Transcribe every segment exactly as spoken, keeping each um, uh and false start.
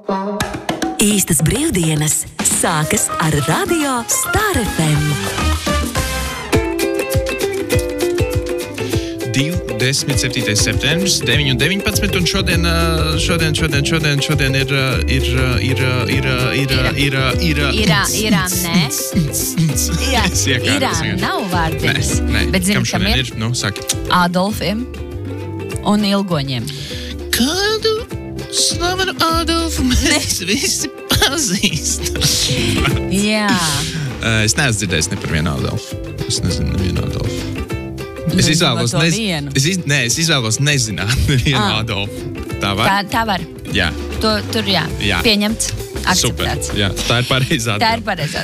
Īstas brīvdienas sākas ar Radio Star F M. divdesmit septītais septembris, deviņi un deviņpadsmit, un šodien, šodien, šodien, šodien, šodien ir, ir, ir, ir, ir, ir, ir, Irā, Irā, nē. Jā, Irā nav vārdiņas. Nē, nē. Bet zini, kam kam ir? ir? Nu, saki. Adolfiem un Ilgoņiem. Kādu slavenu Adolfu mēs visi pazīstam? Jā. Es neesmu dzirdējis ne par vienu Adolfu. Es nezinu nevienu Adolfu. Es Nezinu izvēlos, par to nez... vienu. es, iz... Nē, es izvēlos nezināt nevienu Ah. Adolfu. Tā var? Tā, tā var. Jā. To, tur jā. Jā. Pieņemts. Super. Akceptēts. Jā, tā ir pareizā. Tā ir pareizā.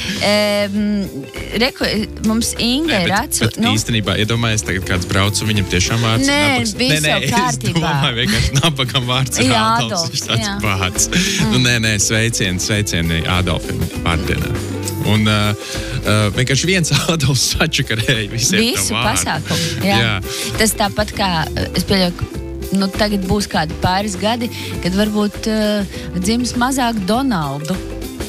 um, Reku, mums Inga ir acu. Bet īstenībā, iedomājies, tagad kāds brauc un viņam tiešām vārds Nē, nabaks. viss jau kārtībā. Es domāju, vienkārši nabagam vārds ir Jā, Adolfs. Adolfs, Viņš tāds jā. pats. Mm. Nu, nē, nē, sveicieni, sveicieni Adolfim vārdienā. Un uh, uh, vienkārši viens Adolfs sačakarēja visiem Visu tā vārdu. pasākumu. Jā. Jā. Tas tāpat kā, es pieļauju, nu, tagad būs kādi pāris gadi, kad varbūt uh, dzims mazāk Donaldu.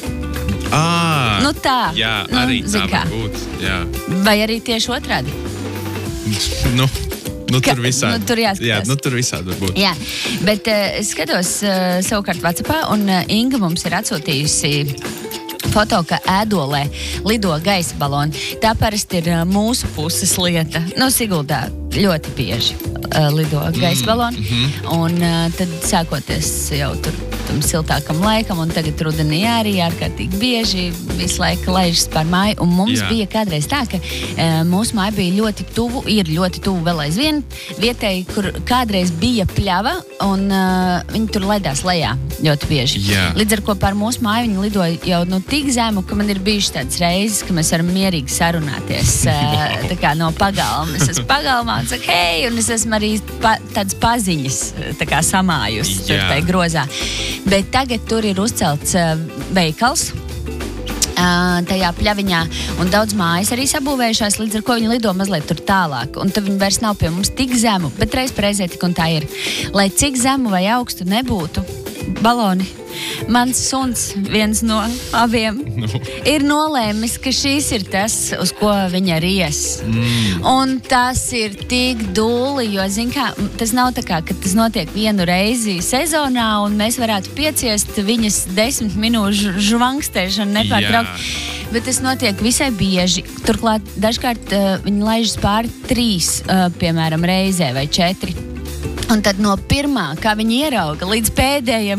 À, Nu tā. Jā, Nu, arī tā zini kā. var būt. Jā. Vai arī tieši otrādi. Nu, nu Ka- tur visādi. nu, tur jāskatās. Jā, nu tur visādi var būt. Jā, bet uh, es skatos uh, savukārt WhatsAppā, un uh, Inga mums ir atsūtījusi foto, ka ēdolē lido gaisa baloni. Tā parasti ir uh, mūsu puses lieta. No Siguldā ļoti bieži uh, lido gaisa baloni. Mm-hmm. Un uh, tad sākoties jau tur tam siltākam laikam, un tagad rudenī arī ārkārtīgi bieži visu laiku laižas pār māju. Un mums Jā. bija kādreiz tā, ka uh, mūsu māja bija ļoti tuvu, ir ļoti tuvu vēl aizvien vietai, kur kādreiz bija pļava, un uh, viņi tur laidās lejā ļoti bieži. Jā. Līdz ar ko pār mūsu māju viņi lidoja jau nu, tik zemu, ka man ir bijušas tādas reizes, ka mēs varam mierīgi sarunāties uh, tā kā no pagalma. Es esmu pagalmā un saku, hei, un es esmu arī pa, tādas paziņas tā kā samājusi tur Jā. tai grozā. Bet tagad tur ir uzcelts uh, veikals uh, tajā pļaviņā, un daudz mājas arī sabūvējušās, līdz ar ko viņi lido mazliet tur tālāk. Un tad viņi vairs nav pie mums tik zemu, bet reiz reizē tik un tā ir. Lai cik zemu vai augstu nebūtu baloni, mans suns, viens no abiem, Nu. ir nolēmis, ka šīs ir tas, uz ko viņa ries. Mm. Un tas ir tik dūli, jo, zin kā, tas nav tā kā, ka tas notiek vienu reizi sezonā, un mēs varētu pieciest viņas desmit minūšu žvangstēšanu nepārtraukt. Bet tas notiek visai bieži. Turklāt dažkārt uh, viņi laižas pāri trīs, uh, piemēram, reizē vai četri. Un tad no pirmā, kā viņi ierauga, līdz pēdējiem